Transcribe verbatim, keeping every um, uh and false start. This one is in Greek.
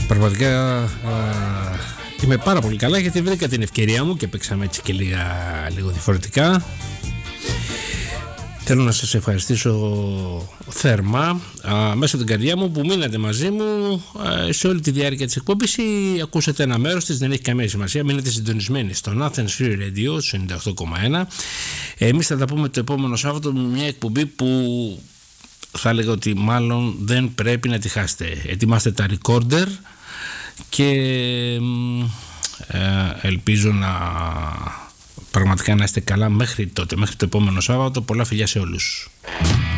Πραγματικά α, είμαι πάρα πολύ καλά, γιατί βρήκα την ευκαιρία μου και παίξαμε έτσι και λίγα, λίγο διαφορετικά. Θέλω να σας ευχαριστήσω θερμά α, μέσα από την καρδιά μου που μείνατε μαζί μου α, σε όλη τη διάρκεια της εκπομπής, ή ακούσατε ένα μέρος της, δεν έχει καμία σημασία. Μείνετε συντονισμένοι στον Athens Free Radio ενενήντα οκτώ κόμμα ένα. Εμείς θα τα πούμε το επόμενο Σάββατο με μια εκπομπή που θα έλεγα ότι μάλλον δεν πρέπει να τη χάσετε. Ετοιμάστε τα recorder και ε, ελπίζω να πραγματικά να είστε καλά μέχρι τότε, μέχρι το επόμενο Σάββατο. Πολλά φιλιά σε όλους.